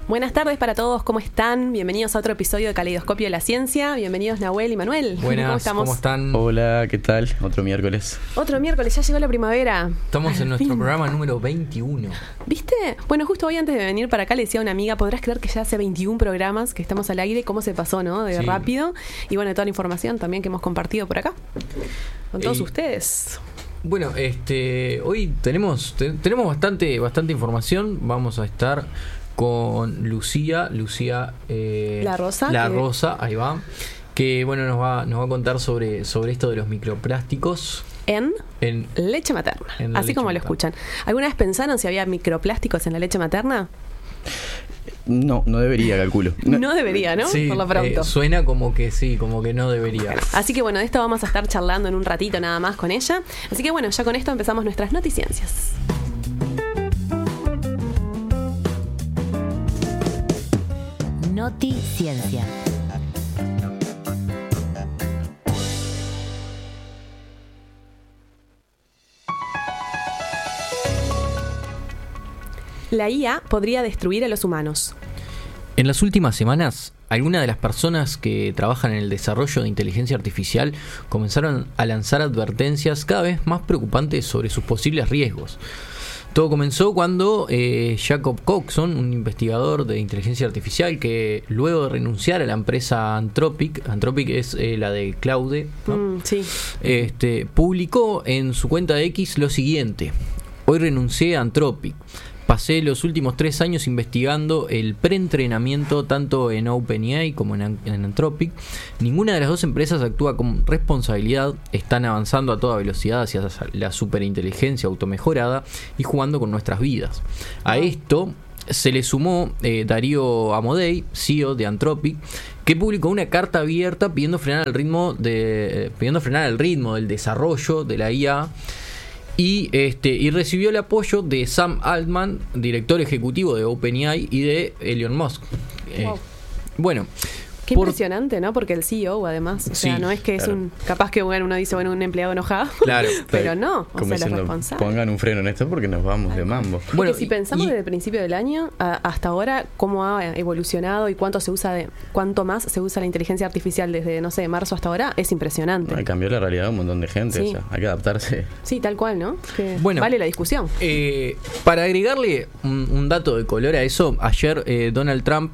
Buenas tardes para todos, ¿cómo están? Bienvenidos a otro episodio de Caleidoscopio de la Ciencia. Bienvenidos Nahuel y Manuel. Buenas, ¿cómo estamos? ¿Cómo están? Hola, ¿qué tal? Otro miércoles. Otro miércoles, ya llegó la primavera. Estamos en nuestro programa número 21. ¿Viste? Bueno, justo hoy antes de venir para acá le decía a una amiga, podrás creer que ya hace 21 programas que estamos al aire, cómo se pasó, ¿no? De rápido. Y bueno, de toda la información también que hemos compartido por acá con todos ustedes. Bueno, hoy tenemos bastante información. Vamos a estar con Lucía La Rosa, ahí va, que bueno nos va a contar sobre esto de los microplásticos en leche materna, así como lo escuchan. ¿Alguna vez pensaron si había microplásticos en la leche materna? No debería, calculo. No debería, ¿no? Sí, por lo pronto. Suena como que sí, como que no debería. Así que bueno, de esto vamos a estar charlando en un ratito nada más con ella. Así que bueno, ya con esto empezamos nuestras noticiencias. Noticiencia. La IA podría destruir a los humanos. En las últimas semanas, algunas de las personas que trabajan en el desarrollo de inteligencia artificial comenzaron a lanzar advertencias cada vez más preocupantes sobre sus posibles riesgos. Todo comenzó cuando Jacob Coxon, un investigador de inteligencia artificial que luego de renunciar a la empresa Anthropic es la de Claude, ¿no? Sí. Publicó en su cuenta de X lo siguiente: hoy renuncié a Anthropic. Pasé los últimos 3 años investigando el preentrenamiento tanto en OpenAI como en Anthropic. Ninguna de las dos empresas actúa con responsabilidad, están avanzando a toda velocidad hacia la superinteligencia automejorada y jugando con nuestras vidas. A esto se le sumó Darío Amodei, CEO de Anthropic, que publicó una carta abierta pidiendo frenar el ritmo del desarrollo de la IA. Y recibió el apoyo de Sam Altman, director ejecutivo de OpenAI, y de Elon Musk. Wow. Bueno. Qué impresionante, ¿no? Porque el CEO, además, o sea, no es que es capaz que uno dice, un empleado enojado. Claro. Pero no, como es diciendo, responsable. pongan un freno en esto porque nos vamos de mambo. Bueno, si pensamos desde el principio del año hasta ahora, cómo ha evolucionado y cuánto más se usa la inteligencia artificial desde, no sé, marzo hasta ahora, es impresionante. Cambió la realidad de un montón de gente, sí. O sea, hay que adaptarse. Sí, tal cual, ¿no? Que bueno, vale la discusión. Para agregarle un dato de color a eso, ayer Donald Trump,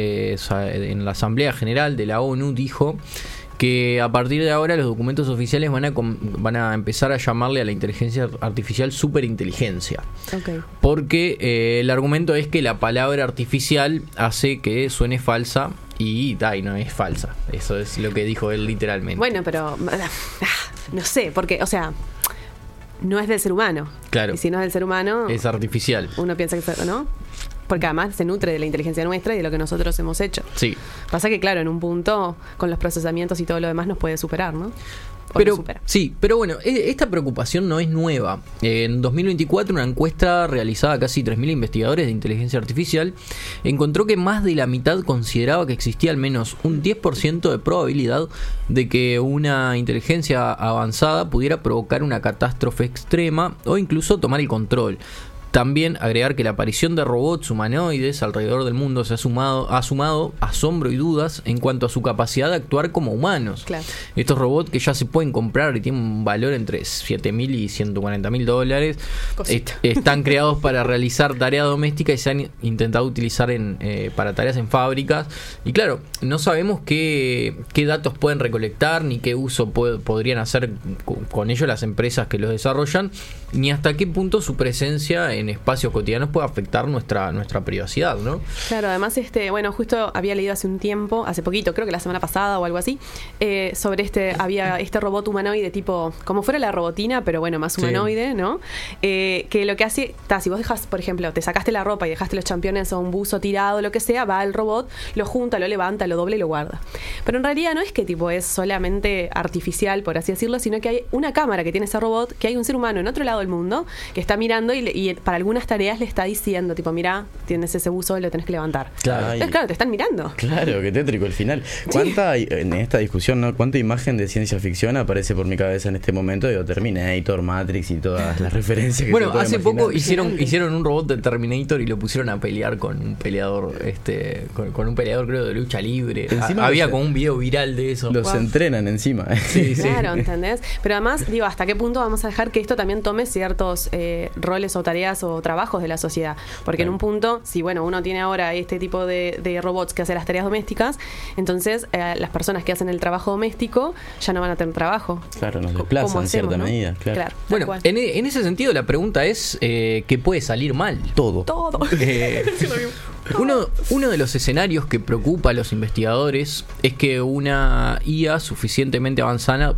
en la Asamblea General de la ONU, dijo que a partir de ahora los documentos oficiales van a empezar a llamarle a la inteligencia artificial superinteligencia. Okay. Porque el argumento es que la palabra artificial hace que suene falsa y no es falsa. Eso es lo que dijo él literalmente. Bueno, pero no sé, porque, o sea, no es del ser humano. Claro. Y si no es del ser humano, es artificial. Uno piensa que, ¿no? Porque además se nutre de la inteligencia nuestra y de lo que nosotros hemos hecho. Sí. Pasa que, claro, en un punto, con los procesamientos y todo lo demás, nos puede superar, ¿no? Pero bueno, esta preocupación no es nueva. En 2024, una encuesta realizada a casi 3.000 investigadores de inteligencia artificial encontró que más de la mitad consideraba que existía al menos un 10% de probabilidad de que una inteligencia avanzada pudiera provocar una catástrofe extrema o incluso tomar el control. También agregar que la aparición de robots humanoides alrededor del mundo ha sumado asombro y dudas en cuanto a su capacidad de actuar como humanos. Claro. Estos robots que ya se pueden comprar y tienen un valor entre $7.000 y $140.000 están creados para realizar tarea doméstica y se han intentado utilizar para tareas en fábricas. Y claro, no sabemos qué datos pueden recolectar ni qué uso podrían hacer con ellos las empresas que los desarrollan, ni hasta qué punto su presencia en espacios cotidianos puede afectar nuestra privacidad, ¿no? Claro, además, justo había leído hace poquito, creo que la semana pasada o algo así, sobre había este robot humanoide tipo, como fuera la robotina, pero bueno, más humanoide, sí. ¿No? Que lo que hace, si vos dejas, por ejemplo, te sacaste la ropa y dejaste los championes o un buzo tirado, lo que sea, va el robot, lo junta, lo levanta, lo dobla y lo guarda. Pero en realidad no es que tipo es solamente artificial, por así decirlo, sino que hay una cámara que tiene ese robot, que hay un ser humano en otro lado del mundo que está mirando y para algunas tareas le está diciendo, tipo, mira, tienes ese buzo y lo tenés que levantar. Claro. Ay. Entonces, claro, te están mirando. Claro, qué tétrico el final. En esta discusión, ¿no? ¿Cuánta imagen de ciencia ficción aparece por mi cabeza en este momento? Digo, Terminator, Matrix y todas las referencias que Bueno, se puede hace imaginar. poco hicieron un robot de Terminator y lo pusieron a pelear con un peleador, con un peleador creo de lucha libre. Encima Había los- como un video viral de eso. Los Wow. entrenan encima. Sí, sí. Claro, ¿entendés? Pero además, digo, ¿hasta qué punto vamos a dejar que esto también tome ciertos roles o tareas o trabajos de la sociedad? Porque en un punto, si bueno, uno tiene ahora este tipo de robots que hacen las tareas domésticas, entonces las personas que hacen el trabajo doméstico ya no van a tener trabajo. Claro, nos ¿Cómo desplazan en hacemos, cierta no? medida. Claro. tal Bueno, cual. en ese sentido la pregunta es ¿qué puede salir mal? Todo. Todo. Uno de los escenarios que preocupa a los investigadores es que una IA suficientemente avanzada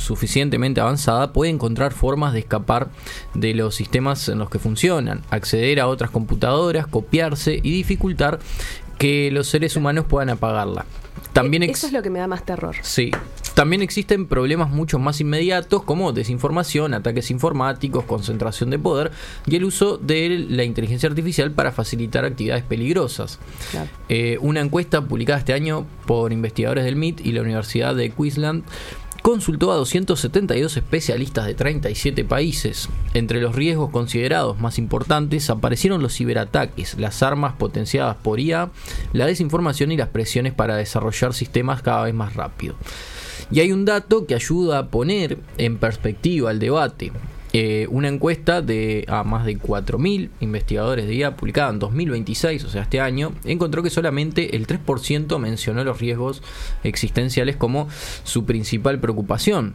puede encontrar formas de escapar de los sistemas en los que funcionan, acceder a otras computadoras, copiarse y dificultar que los seres humanos puedan apagarla. También Eso es lo que me da más terror. Sí. También existen problemas mucho más inmediatos como desinformación, ataques informáticos, concentración de poder y el uso de la inteligencia artificial para facilitar actividades peligrosas. Claro. Una encuesta publicada este año por investigadores del MIT y la Universidad de Queensland consultó a 272 especialistas de 37 países. Entre los riesgos considerados más importantes aparecieron los ciberataques, las armas potenciadas por IA, la desinformación y las presiones para desarrollar sistemas cada vez más rápido. Y hay un dato que ayuda a poner en perspectiva el debate. Una encuesta a más de 4.000 investigadores de IA publicada en 2026, o sea, este año, encontró que solamente el 3% mencionó los riesgos existenciales como su principal preocupación.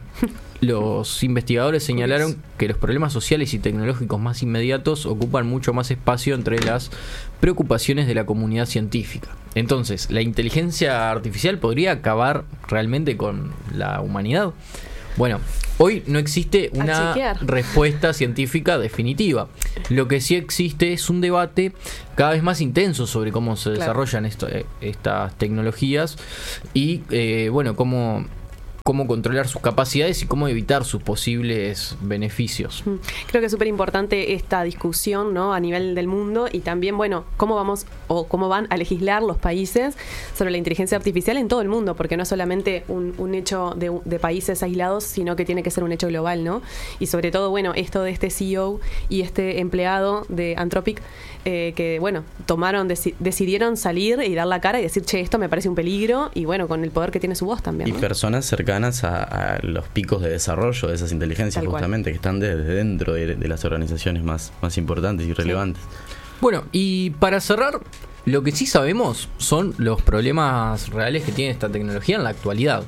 Los investigadores señalaron que los problemas sociales y tecnológicos más inmediatos ocupan mucho más espacio entre las preocupaciones de la comunidad científica. Entonces, ¿la inteligencia artificial podría acabar realmente con la humanidad? Bueno, hoy no existe A una chequear. respuesta científica definitiva. Lo que sí existe es un debate cada vez más intenso sobre cómo se desarrollan estas tecnologías y, bueno, cómo controlar sus capacidades y cómo evitar sus posibles beneficios. Creo que es súper importante esta discusión, ¿no? A nivel del mundo y también, bueno, cómo van a legislar los países sobre la inteligencia artificial en todo el mundo, porque no es solamente un hecho de países aislados, sino que tiene que ser un hecho global, ¿no? Y sobre todo, bueno, esto de este CEO y este empleado de Anthropic, que, bueno, decidieron salir y dar la cara y decir, che, esto me parece un peligro, y bueno, con el poder que tiene su voz también, Y ¿no? personas cercanas a los picos de desarrollo de esas inteligencias, Tal cual. justamente, que están desde dentro de las organizaciones más importantes y relevantes. Bueno, y para cerrar, lo que sí sabemos son los problemas reales que tiene esta tecnología en la actualidad.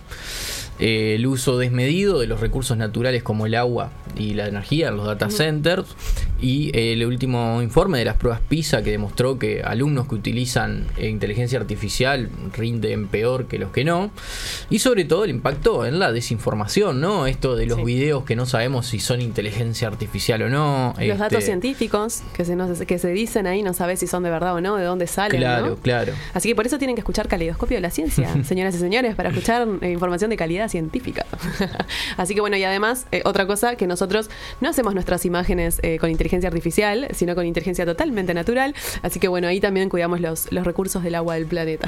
El uso desmedido de los recursos naturales como el agua y la energía en los data centers, y el último informe de las pruebas PISA que demostró que alumnos que utilizan inteligencia artificial rinden peor que los que no, y sobre todo el impacto en la desinformación, ¿no? Esto de los Sí. videos que no sabemos si son inteligencia artificial o no. Los datos científicos que se dicen ahí, no sabes si son de verdad o no, de dónde salen, Claro, ¿no? claro. Así que por eso tienen que escuchar Caleidoscopio de la Ciencia, señoras y señores, para escuchar información de calidad científica. Así que bueno, y además, otra cosa, que nosotros no hacemos nuestras imágenes con inteligencia artificial, sino con inteligencia totalmente natural. Así que bueno, ahí también cuidamos los recursos del agua del planeta.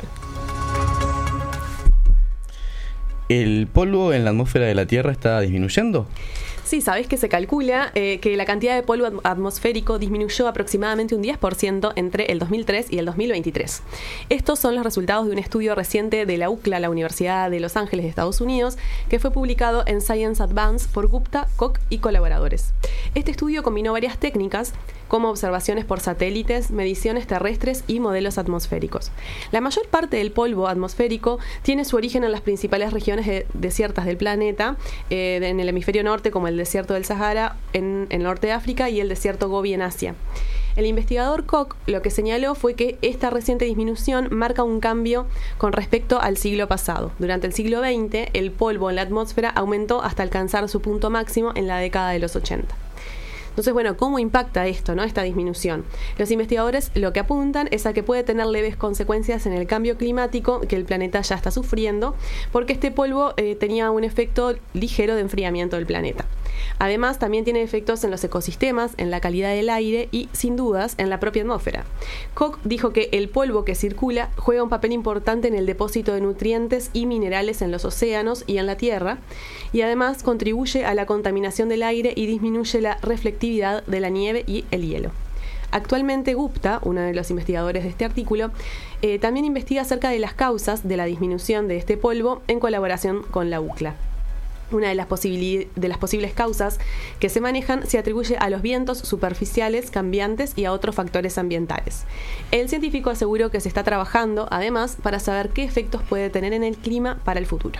¿El polvo en la atmósfera de la Tierra está disminuyendo? Sí, sabés que se calcula que la cantidad de polvo atmosférico disminuyó aproximadamente un 10% entre el 2003 y el 2023. Estos son los resultados de un estudio reciente de la UCLA, la Universidad de Los Ángeles de Estados Unidos, que fue publicado en Science Advance por Gupta, Koch y colaboradores. Este estudio combinó varias técnicas como observaciones por satélites, mediciones terrestres y modelos atmosféricos. La mayor parte del polvo atmosférico tiene su origen en las principales regiones desiertas del planeta, en el hemisferio norte, como el desierto del Sahara en el norte de África y el desierto Gobi en Asia. El investigador Koch lo que señaló fue que esta reciente disminución marca un cambio con respecto al siglo pasado. Durante el siglo XX, el polvo en la atmósfera aumentó hasta alcanzar su punto máximo en la década de los 80. Entonces, bueno, ¿cómo impacta esto, no? Esta disminución. Los investigadores lo que apuntan es a que puede tener leves consecuencias en el cambio climático que el planeta ya está sufriendo, porque este polvo tenía un efecto ligero de enfriamiento del planeta. Además, también tiene efectos en los ecosistemas, en la calidad del aire y, sin dudas, en la propia atmósfera. Koch dijo que el polvo que circula juega un papel importante en el depósito de nutrientes y minerales en los océanos y en la Tierra, y además contribuye a la contaminación del aire y disminuye la reflectividad de la nieve y el hielo. Actualmente Gupta, uno de los investigadores de este artículo, también investiga acerca de las causas de la disminución de este polvo en colaboración con la UCLA. Una de las posibles causas que se manejan se atribuye a los vientos superficiales cambiantes y a otros factores ambientales. El científico aseguró que se está trabajando, además, para saber qué efectos puede tener en el clima para el futuro.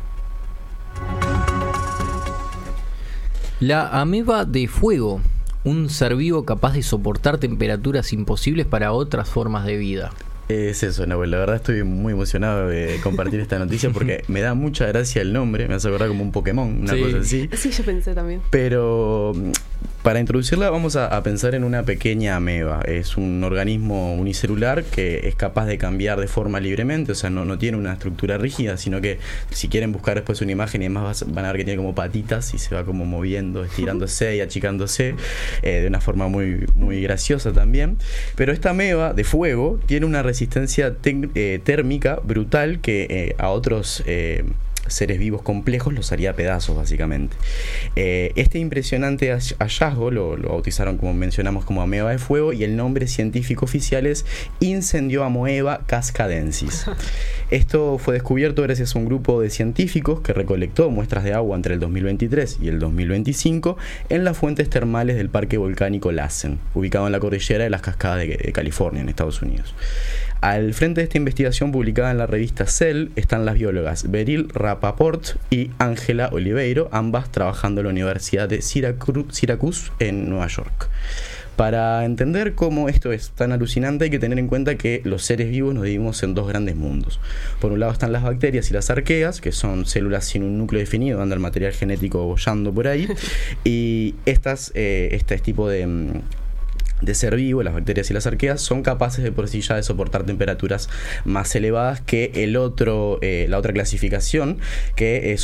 La ameba de fuego, un ser vivo capaz de soportar temperaturas imposibles para otras formas de vida. Es eso, Nahuel. La verdad estoy muy emocionado de compartir esta noticia porque me da mucha gracia el nombre. Me hace acordar como un Pokémon, una cosa así. Sí, yo pensé también. Pero para introducirla vamos a pensar en una pequeña ameba. Es un organismo unicelular que es capaz de cambiar de forma libremente. O sea, no tiene una estructura rígida, sino que si quieren buscar después una imagen y demás van a ver que tiene como patitas y se va como moviendo, estirándose y achicándose de una forma muy, muy graciosa también. Pero esta ameba de fuego tiene una resistencia térmica brutal que a otros seres vivos complejos los haría pedazos, básicamente. Este impresionante hallazgo lo bautizaron, como mencionamos, como ameba de fuego, y el nombre científico oficial es Incendioamoeba cascadensis. Esto fue descubierto gracias a un grupo de científicos que recolectó muestras de agua entre el 2023 y el 2025 en las fuentes termales del parque volcánico Lassen, ubicado en la cordillera de las Cascadas de California, en Estados Unidos. Al frente de esta investigación publicada en la revista Cell están las biólogas Beryl Rapaport y Ángela Oliveiro, ambas trabajando en la Universidad de Syracuse en Nueva York. Para entender cómo esto es tan alucinante hay que tener en cuenta que los seres vivos nos dividimos en dos grandes mundos. Por un lado están las bacterias y las arqueas, que son células sin un núcleo definido, anda el material genético boyando por ahí, y este tipo de ser vivo, las bacterias y las arqueas, son capaces de por sí ya de soportar temperaturas más elevadas que la otra clasificación, que